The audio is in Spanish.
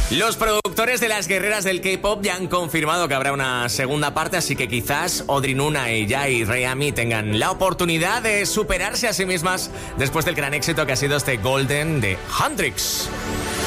Los productores de las guerreras del K-pop ya han confirmado que habrá una segunda parte, así que quizás Audrey Nuna y Jai Rayami tengan la oportunidad de superarse a sí mismas después del gran éxito que ha sido este Golden de Hendrix.